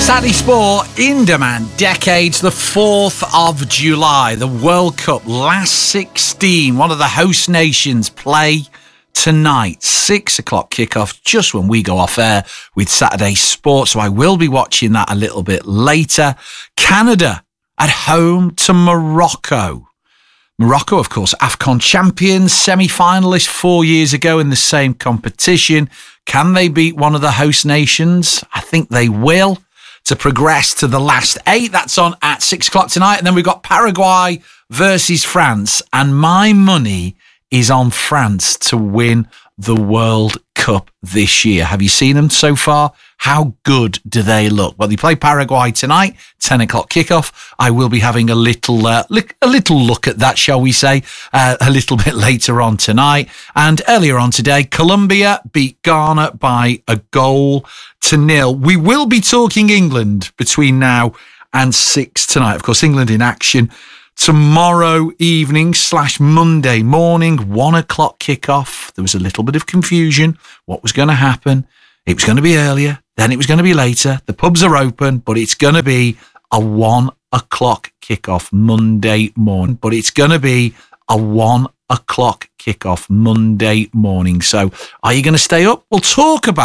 Saturday Sport, in demand decades, the 4th of July, the World Cup, last 16. One of the host nations play tonight, 6 o'clock kickoff, just when we go off air with Saturday Sport. So I will be watching that a little bit later. Canada at home to Morocco. Morocco, of course, AFCON champions, semi-finalists 4 years ago in the same competition. Can they beat one of the host nations? I think they will, to progress to the last 8. That's on at 6 o'clock tonight. And then we've got Paraguay versus France. And my money is on France to win the World Cup this year. Have you seen them so far? How good do they look? Well, they play Paraguay tonight, 10 o'clock kickoff. I will be having a little look at that, shall we say, a little bit later on tonight. And earlier on today, Colombia beat Ghana by 1-0. We will be talking England between now and 6 tonight. Of course, England in action tomorrow evening / Monday morning, 1 o'clock kickoff. There was a little bit of confusion. What was going to happen? It was going to be earlier, then it was going to be later. The pubs are open, but it's going to be a 1 o'clock kickoff Monday morning. So are you going to stay up? We'll talk about